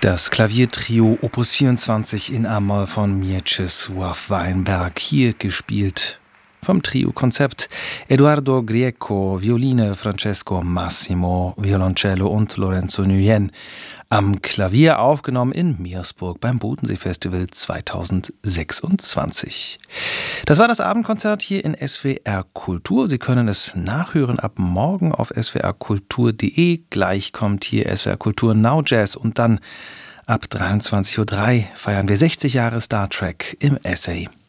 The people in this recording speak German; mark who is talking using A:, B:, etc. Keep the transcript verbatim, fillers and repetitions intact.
A: Das Klaviertrio Opus vierundzwanzig in A-Moll von Mieczysław Weinberg, hier gespielt vom Trio-Konzept Eduardo Grieco, Violine, Francesco Massimo, Violoncello und Lorenzo Nguyen. Am Klavier aufgenommen in Meersburg beim Bodensee-Festival zweitausendsechsundzwanzig. Das war das Abendkonzert hier in S W R Kultur. Sie können es nachhören ab morgen auf s w r kultur punkt d e. Gleich kommt hier S W R Kultur Now Jazz und dann ab dreiundzwanzig Uhr drei feiern wir sechzig Jahre Star Trek im Essay.